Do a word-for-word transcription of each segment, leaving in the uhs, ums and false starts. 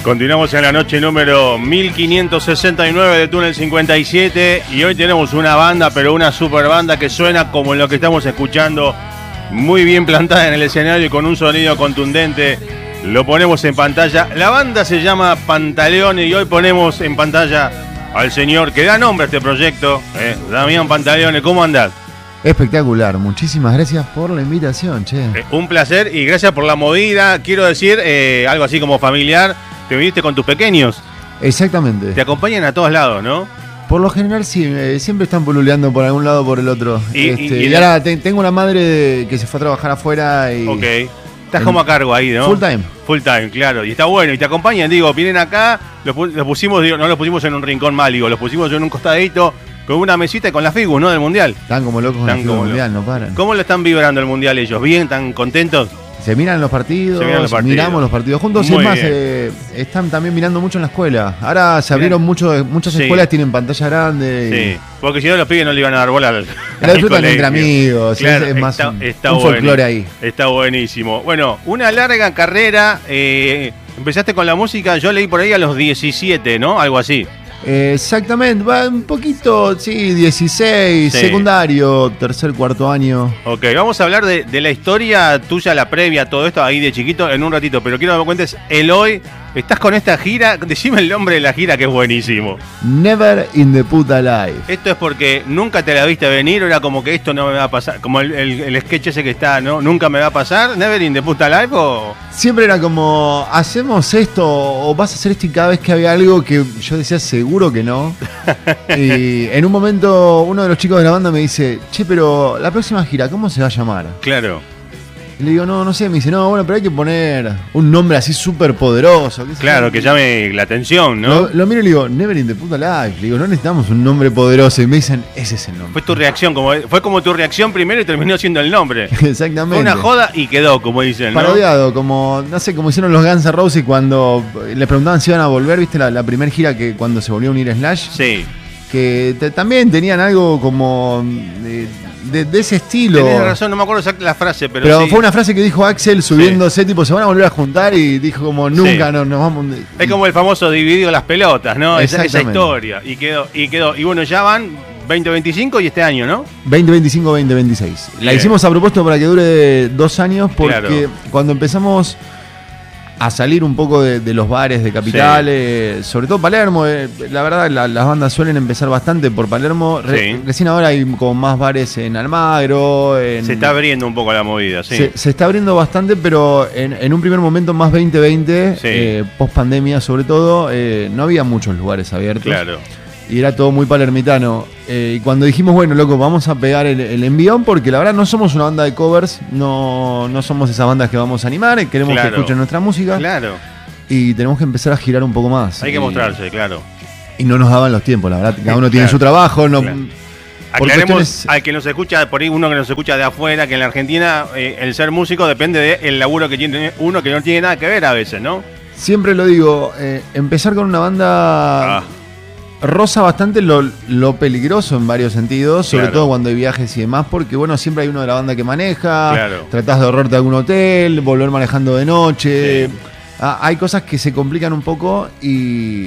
Continuamos en la noche número mil quinientos sesenta y nueve de Túnel cincuenta y siete y hoy tenemos una banda, pero una super banda que suena como lo que estamos escuchando, muy bien plantada en el escenario y con un sonido contundente. Lo ponemos en pantalla. La banda se llama Pantaleone y hoy ponemos en pantalla al señor que da nombre a este proyecto, eh, Damián Pantaleone. ¿Cómo andás? Espectacular, muchísimas gracias por la invitación, che. Eh, un placer y gracias por la movida. Quiero decir, eh, algo así como familiar. Te viniste con tus pequeños. Exactamente. Te acompañan a todos lados, ¿no? Por lo general sí, eh, siempre están pululeando por algún lado o por el otro. Y, este, y, y, y ahora te, tengo una madre de, que se fue a trabajar afuera y... Ok. Estás en, como a cargo ahí, ¿no? Full time. Full time, claro. Y está bueno. Y te acompañan, digo, vienen acá, los, los pusimos, digo, no los pusimos en un rincón mal, digo, los pusimos en un costadito con una mesita y con la figu, ¿no? Del Mundial. Están como locos con el Mundial, no paran. ¿Cómo lo están vibrando el Mundial ellos? ¿Bien? ¿Están contentos? Se miran los partidos, Se miran los partidos. miramos los partidos juntos. Muy y es más, bien. eh, están también mirando mucho en la escuela. Ahora se abrieron mucho, muchas Sí. escuelas tienen pantalla grande. Sí, porque si no los pibes no le iban a dar bola al, La al disfrutan colegio. entre amigos, Claro, es, es más está, un, está un bueno, folclore ahí. Está buenísimo. Bueno, una larga carrera. Eh, empezaste con la música, yo leí por ahí a los diecisiete, ¿no? Algo así. Eh, exactamente, va un poquito, sí, dieciséis, Sí. secundario, tercer, cuarto año. Ok, vamos a hablar de, de la historia tuya, la previa, todo esto ahí de chiquito en un ratito, pero quiero que me cuentes el hoy. Estás con esta gira, decime el nombre de la gira que es buenísimo. Never in the puta life. ¿Esto es porque nunca te la viste venir o era como que esto no me va a pasar? Como el, el, el sketch ese que está, ¿no? ¿Nunca me va a pasar? ¿Never in the puta life o...? Siempre era como, hacemos esto o vas a hacer esto y cada vez que había algo que yo decía seguro que no. Y en un momento uno de los chicos de la banda me dice, che, pero la próxima gira, ¿cómo se va a llamar? Claro. Y le digo, no, no sé, me dice, no, bueno, pero hay que poner un nombre así súper poderoso. Claro, que llame la atención, ¿no? Lo, lo miro y le digo, Never in the puta life. Le digo, no necesitamos un nombre poderoso. Y me dicen, ese es el nombre. Fue tu reacción, como fue como tu reacción primero y terminó siendo el nombre. Exactamente. Fue una joda y quedó, como dicen, ¿no? Parodiado, como, no sé, como hicieron los Guns N' Roses cuando les preguntaban si iban a volver, ¿viste? La, la primera gira que cuando se volvió a unir Slash. Sí. Que te, también tenían algo como de, de, de ese estilo. Tenés razón, no me acuerdo exactamente la frase, pero, Pero sí. fue una frase que dijo Axel subiéndose, sí. tipo, se van a volver a juntar y dijo como, nunca Sí. nos, nos vamos... Es como el famoso dividido las pelotas, ¿no? Esa, esa historia. Y quedó, y quedó. Y bueno, ya van veinte veinticinco y este año, ¿no? veinte veinticinco, veinte veintiséis. La Bien. hicimos a propósito para que dure dos años porque Claro. cuando empezamos a salir un poco de, de los bares de Capital, Sí. eh, sobre todo Palermo, eh, la verdad la, las bandas suelen empezar bastante por Palermo. Re, Sí. Recién ahora hay como más bares en Almagro. En, Se está abriendo un poco la movida, sí. se, se está abriendo bastante, pero en, en un primer momento más veinte veinte, Sí. eh, post pandemia sobre todo, eh, no había muchos lugares abiertos. Claro. Y era todo muy palermitano. Eh, y cuando dijimos, bueno, loco, vamos a pegar el, el envión, porque la verdad no somos una banda de covers, no, no somos esas bandas que vamos a animar, eh, queremos Claro. que escuchen nuestra música. Claro. Y tenemos que empezar a girar un poco más. Hay que y, mostrarse, claro. Y no nos daban los tiempos, la verdad. Cada uno tiene Claro. su trabajo. No, Claro. por Aclaremos cuestiones- al que nos escucha, por ahí uno que nos escucha de afuera, que en la Argentina eh, el ser músico depende del laburo que tiene uno que no tiene nada que ver a veces, ¿no? Siempre lo digo, eh, empezar con una banda... Ah, roza bastante lo, lo peligroso en varios sentidos, sobre Claro. todo cuando hay viajes y demás, porque bueno, siempre hay uno de la banda que maneja, Claro. tratás de ahorrarte a algún hotel, volver manejando de noche. Sí. Ah, hay cosas que se complican un poco y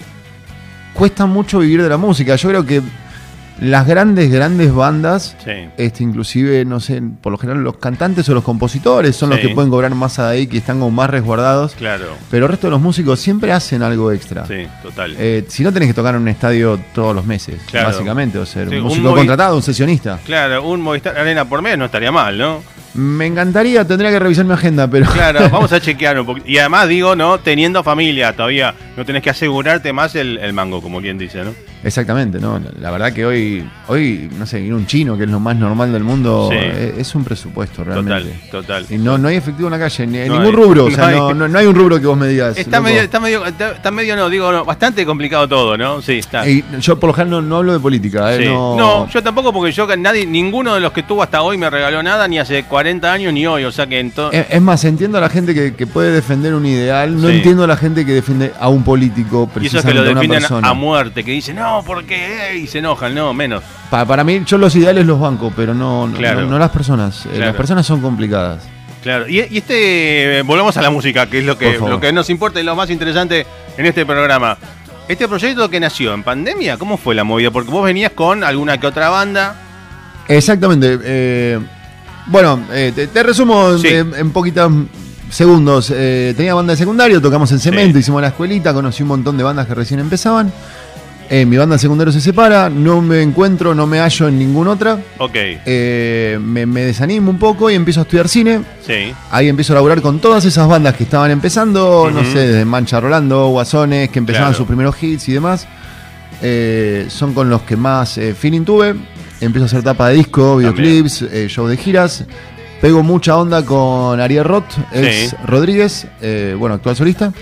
cuesta mucho vivir de la música. Yo creo que las grandes, grandes bandas, sí. este, inclusive, no sé, por lo general los cantantes o los compositores son los Sí. que pueden cobrar más a ahí, que están como más resguardados, Claro. pero el resto de los músicos siempre hacen algo extra. Sí, total. Eh, si no tenés que tocar en un estadio todos los meses, Claro. básicamente, o ser Sí, un un músico movi- contratado, un sesionista. Claro, un Movistar Arena por mes no estaría mal, ¿no? Me encantaría, tendría que revisar mi agenda, pero Claro, vamos a chequear un poquito. Y además digo, ¿no? Teniendo familia todavía, no tenés que asegurarte más el, el mango, como quien dice, ¿no? exactamente, ¿no? La verdad que hoy, hoy no sé, ir a un chino, que es lo más normal del mundo, Sí. es, es un presupuesto Total, realmente. total. Y no, no hay efectivo en la calle, ni en No ningún hay. rubro, o sea, No hay. no, no, no hay un rubro que vos me digas. Está loco. medio, está medio, está, está medio, no, digo, no, bastante complicado todo, ¿no? Sí, está. Y yo por lo general no, no hablo de política, ¿eh? Sí. No, No, yo tampoco, porque yo nadie, ninguno de los que tuvo hasta hoy me regaló nada, ni hace cuarenta años ni hoy, o sea que en todo. Es es más, entiendo a la gente que, que puede defender un ideal, no Sí. entiendo a la gente que defiende a un político, Y eso es que precisamente lo a una defienden persona. a muerte, que dicen, no, porque y se enojan, no, menos. Pa- para mí, yo los ideales los banco, pero no, no- Claro. no, no las personas. Eh, Claro. Las personas son complicadas. Claro, y, y este, volvamos a la música, que es lo que, lo que nos importa y lo más interesante en este programa. Este proyecto que nació en pandemia, ¿cómo fue la movida? Porque vos venías con alguna que otra banda. Exactamente. Eh, bueno, eh, te, te resumo sí. en, en poquitos segundos. Eh, tenía banda de secundario, tocamos en Cemento, sí. hicimos la escuelita, conocí un montón de bandas que recién empezaban. Eh, mi banda de secundario se separa, no me encuentro, no me hallo en ninguna otra. Ok. Eh, me, me desanimo un poco y empiezo a estudiar cine. Sí. Ahí empiezo a laburar con todas esas bandas que estaban empezando, uh-huh. no sé, desde Mancha Rolando, Guasones, que empezaban claro. sus primeros hits y demás. Eh, son con los que más eh, feeling tuve. Empiezo a hacer tapa de disco, videoclips, eh, show de giras. Pego mucha onda con Ariel Roth, ex sí. Rodríguez, eh, bueno, actual solista.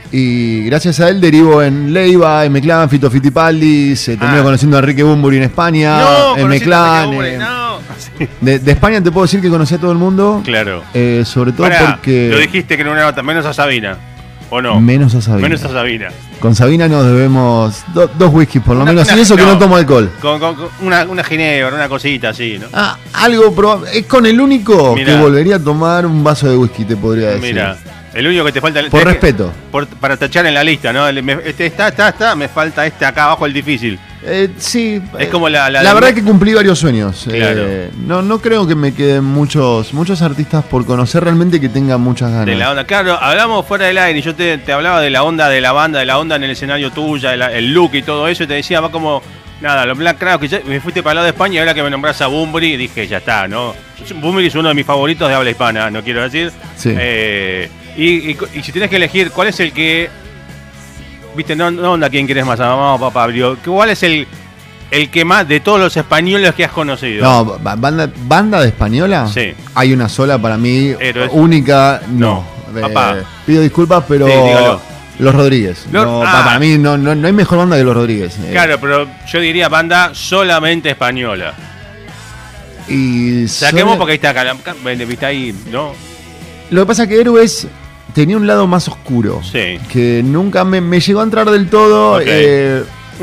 Y gracias a él derivo en Leiva, M-Clan, Fito Fittipaldi, se terminó ah. conociendo a Enrique Bunbury en España, no, M-Clan. Eh, no. de, de España te puedo decir que conocí a todo el mundo. Claro. Eh, sobre todo Pará, porque. Lo dijiste que no era nota, menos a Sabina. ¿O no? Menos a Sabina. Menos a Sabina. Con Sabina nos debemos do, dos whiskies por lo una, menos. Una, y eso no, que no tomo alcohol. Con, con, con una, una ginebra, una cosita así, ¿no? Ah, algo probable. Es con el único Mirá. que volvería a tomar un vaso de whisky, te podría decir. Mira. El único que te falta... Por respeto. Que, por, para tachar en la lista, ¿no? Este está, está, está, me falta este acá abajo, el difícil. Eh, sí. Es como la... La, la verdad es que cumplí varios sueños. Claro. Eh, no, no creo que me queden muchos muchos artistas por conocer realmente que tengan muchas ganas. De la onda. Claro, hablamos fuera del aire y yo te, te hablaba de la onda de la banda, de la onda en el escenario tuya, el, el look y todo eso, y te decía, va como... Nada, los Black Crowes, que ya me fuiste para el lado de España y ahora que me nombras a Bunbury, dije, ya está, ¿no? Bunbury es uno de mis favoritos de habla hispana, no quiero decir. Sí. Eh, y, y, y si tienes que elegir, ¿cuál es el que... Viste, no, no onda quién quieres más, a mamá o papá, ¿cuál es el, el que más de todos los españoles que has conocido? No, banda, banda de española, sí. Hay una sola para mí, Héroes. única, no. no. Papá. Eh, pido disculpas, pero... Sí, Los Rodríguez. Los, no, ah, para mí no, no, no hay mejor banda que Los Rodríguez. Claro, pero yo diría banda solamente española. Y saquemos sola... porque ahí está acá, viste ahí, ¿no? Lo que pasa es que Héroes tenía un lado más oscuro. Sí. Que nunca me, me llegó a entrar del todo. Okay. Eh,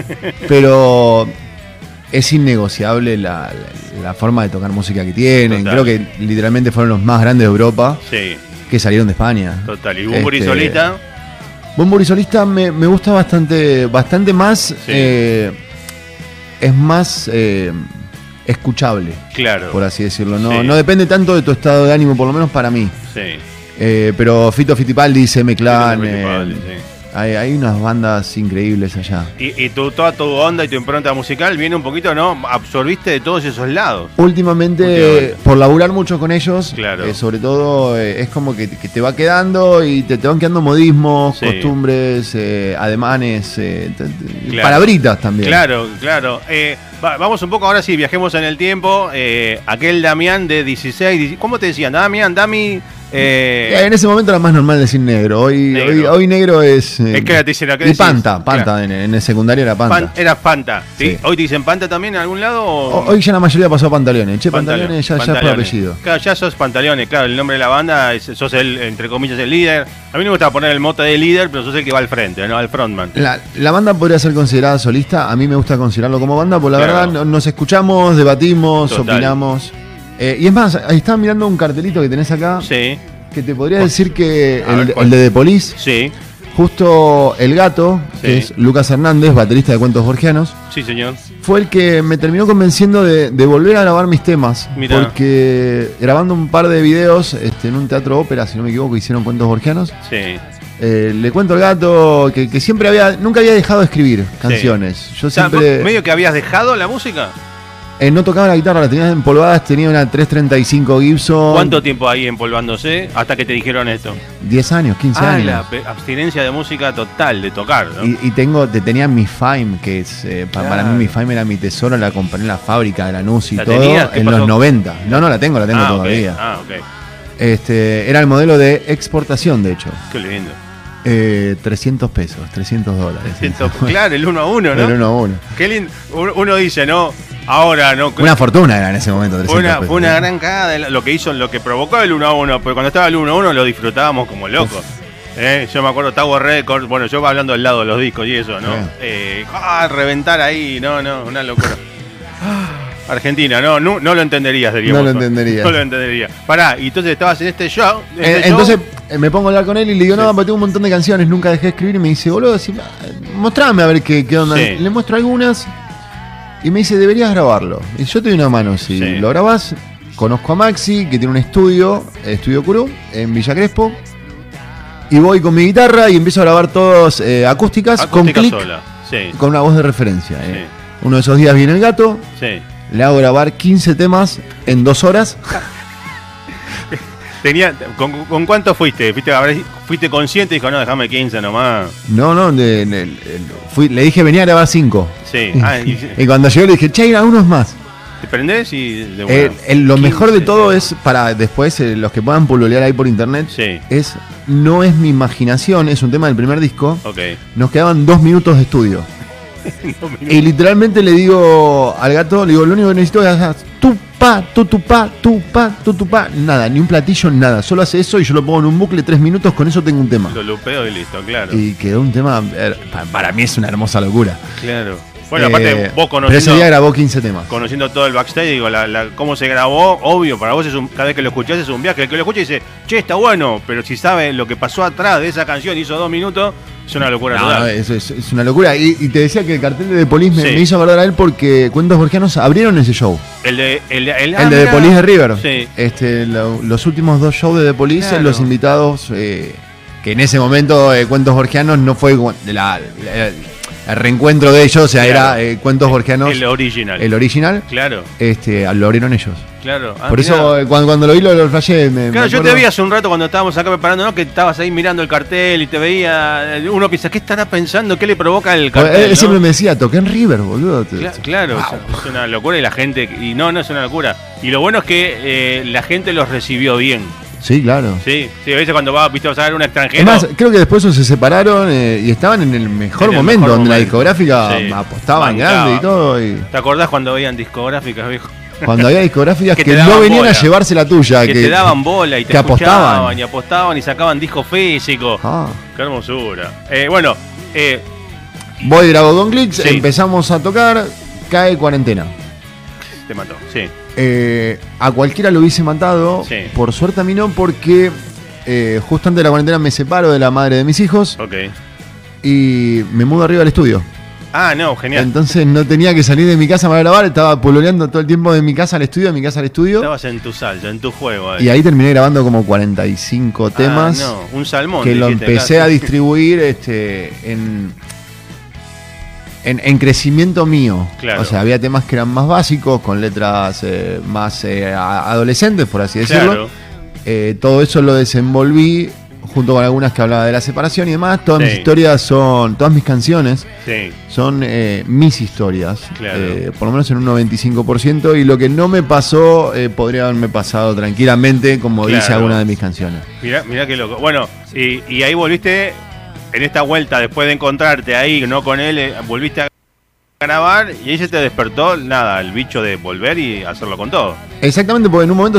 pero es innegociable la, la, la forma de tocar música que tienen. Total. Creo que literalmente fueron los más grandes de Europa. Sí. Que salieron de España. Total. ¿Y Bunbury este, solista? Bunbury solista me, me gusta bastante, bastante más. Sí. Eh, es más eh, escuchable. Claro. Por así decirlo. No, sí. no depende tanto de tu estado de ánimo, por lo menos para mí. Sí. Eh, pero Fito Fittipaldi, M-Clan. Eh, sí. hay, hay unas bandas increíbles allá. Y, y tu, toda tu onda y tu impronta musical viene un poquito, ¿no? Absorbiste de todos esos lados. Últimamente, Últimamente. por laburar mucho con ellos, claro. eh, sobre todo, eh, es como que, que te va quedando y te, te van quedando modismos, sí. costumbres, eh, ademanes, eh, te, te, claro. palabritas también. Claro, claro. Eh, va, vamos un poco ahora sí, viajemos en el tiempo. Eh, aquel Damián de dieciséis, ¿cómo te decían? Damián, Dami... Eh, en ese momento era más normal decir negro. Hoy negro, hoy, hoy negro es. Eh, es que te dicen, ¿qué y decís? Panta, Panta, claro. en, en el secundario era Panta. Pan, era Panta, ¿sí? Sí. ¿Hoy te dicen Panta también en algún lado? O... Hoy ya la mayoría pasó a Pantaleones. Che, Pantaleones, ya, Pantaleones. ya es por apellido. Claro, ya sos Pantaleones, claro, el nombre de la banda, es, sos el, entre comillas, el líder. A mí no me gusta poner el mote de líder, pero sos el que va al frente, ¿no? Al frontman. La, la banda podría ser considerada solista. A mí me gusta considerarlo como banda, porque la claro. verdad nos escuchamos, debatimos, Total. opinamos. Eh, y es más, ahí estaba mirando un cartelito que tenés acá. Sí. Que te podría decir que A el, ver, el de The Police, sí. justo El Gato, sí. que es Lucas Hernández, baterista de Cuentos Borgianos, sí, señor. fue el que me terminó convenciendo de, de volver a grabar mis temas. Mirá. Porque grabando un par de videos este, en un teatro ópera, si no me equivoco, hicieron Cuentos Borgianos. Sí. Eh, le cuento al Gato que, que siempre había, nunca había dejado de escribir canciones. Sí. Yo siempre. O sea, ¿medio que habías dejado la música? Eh, no tocaba la guitarra, la tenías empolvadas, tenía una trescientos treinta y cinco Gibson. ¿Cuánto tiempo ahí empolvándose hasta que te dijeron esto? diez años, quince ah, años. La abstinencia de música total, de tocar, ¿no? Y, y tengo, te tenía mi Fime, que es eh, para, claro. para mí mi Fime era mi tesoro, la compré en la fábrica de Lanús y todo tenías? en pasó? los noventa. No, no la tengo, la tengo ah, todavía. Okay. Ah, ok. Este, era el modelo de exportación, de hecho. Qué lindo. Eh, trescientos pesos, trescientos dólares. trescientos, claro, el uno a uno, ¿no? El uno a uno. Qué lindo. Uno dice, ¿no? Ahora, ¿no? Una fortuna era en ese momento. Fue una, fue una gran cagada de lo que hizo, lo que provocó el uno a uno, porque cuando estaba el uno a uno lo disfrutábamos como locos. Eh, yo me acuerdo Tower Records, bueno, yo hablando del lado de los discos y eso, ¿no? Eh, ah, reventar ahí, no, no, una locura. Argentina, no, no, no lo entenderías, diríamos. No lo entendería. No lo entendería. Pará, y entonces estabas en este show. en Eh, este entonces show. eh, me pongo a hablar con él y le digo, Sí. no, pero tengo un montón de canciones, nunca dejé de escribir. Y me dice, boludo, si, mostrame a ver qué, qué onda. Sí. Le muestro algunas y me dice, deberías grabarlo. Y yo te doy una mano, si Sí. lo grabás. Conozco a Maxi, que tiene un estudio, Estudio Curú, en Villa Crespo. Y voy con mi guitarra y empiezo a grabar todos eh, acústicas, Acústica con clic, sola. Sí. con una voz de referencia. eh. Sí. Uno de esos días viene el gato, Sí. le hago grabar quince temas en dos horas. Tenía, ¿con, con cuánto fuiste? ¿Fuiste, fuiste consciente y dijo, no, déjame quince nomás? No, no, de- de- de- fui, le dije venía a grabar cinco. Sí. Ah, y, Y cuando llegó le dije, che, hay algunos más. ¿te prendés? Y de una. Eh, el- lo mejor de quince. todo es, para después, eh, los que puedan pololear ahí por internet, Sí. es, no es mi imaginación, es un tema del primer disco. Ok. Nos quedaban dos minutos de estudio. No, mi- Y literalmente le digo al gato, le digo, lo único que necesito es hacer tu pa, tu tu pa, tu pa, tu tu pa, nada, ni un platillo, nada. Solo hace eso y yo lo pongo en un bucle tres minutos, con eso tengo un tema. Lo lupeo y listo, claro. Y quedó un tema, eh, pa- para mí es una hermosa locura. Claro. Bueno, aparte, Eh, vos pero ese conociendo, día grabó quince temas. conociendo todo el backstage, digo, la, la- cómo se grabó, obvio, para vos es un, cada vez que lo escuchás es un viaje. El que lo escucha dice, che, está bueno, pero si sabe lo que pasó atrás de esa canción, hizo dos minutos, es una locura No, total. es, es- es una locura. Y, y te decía que el cartel de The Police me, Sí. me hizo acordar a él porque Cuentos Borgianos abrieron ese show. El de, el, de- el, El ah, de The mirá. Police de River. Sí. Este, lo- los últimos dos shows de The Police, Claro. los invitados, eh, que en ese momento eh, Cuentos Borgianos no fue gu- la- la- el reencuentro de ellos, o sea, Claro. era eh, Cuentos Borgianos, El original. el original, Claro, este, lo abrieron ellos. claro. Ah, Por mirá. eso, eh, cuando, cuando lo vi, lo, lo flashé. Me, Claro, me yo te acuerdo. vi hace un rato cuando estábamos acá preparando, ¿no? Que estabas ahí mirando el cartel y te veía. Uno piensa, ¿qué estará pensando? ¿Qué le provoca el Porque cartel? él no? siempre me decía, toqué en River, boludo. Cla- claro, Wow. es, es una locura y la gente. Y no, no es una locura. Y lo bueno es que eh, la gente los recibió bien. Sí, claro. Sí, sí, a veces cuando vas, viste, vas a ver un extranjero. Es más, creo que después se separaron eh, y estaban en el mejor En el momento, mejor donde la momento. discográfica Sí. apostaban Bancaba. grande y todo. Y ¿Te acordás cuando veían discográficas, viejo? cuando había discográficas Que que, te no daban venían bola. a llevarse la tuya. Que, te daban bola y te que escuchaban apostaban. y apostaban y sacaban discos físicos. Ah. Qué hermosura. Eh, bueno, eh, Voy, grabo con clics, Sí. empezamos a tocar, cae cuarentena. te mató, sí. Eh, a cualquiera lo hubiese matado, Sí. por suerte a mí no, porque eh, justo antes de la cuarentena me separo de la madre de mis hijos Ok. y me mudo arriba del estudio. Ah, no, genial. Entonces no tenía que salir de mi casa para grabar, estaba pololeando todo el tiempo de mi casa al estudio, de mi casa al estudio. Estabas en tu salsa, en tu juego. Ahí. Y ahí terminé grabando como cuarenta y cinco temas Ah, no, un salmón. que lo dijiste empecé acá. a distribuir este, en, en, en crecimiento mío. Claro. O sea, había temas que eran más básicos, con letras eh, más eh, a- adolescentes, por así decirlo. Claro. Eh, todo eso lo desenvolví junto con algunas que hablaba de la separación y demás. Todas Sí. mis historias son, todas mis canciones Sí, son eh, mis historias, Claro. eh, por lo menos en un noventa y cinco por ciento, y lo que no me pasó eh, podría haberme pasado tranquilamente, como dice Claro. alguna de mis canciones. mirá, mirá qué loco. Bueno, y, y ahí volviste, en esta vuelta, después de encontrarte ahí, no con él, eh, volviste a grabar y ahí se te despertó, nada, el bicho de volver y hacerlo con todo. Exactamente, porque en un momento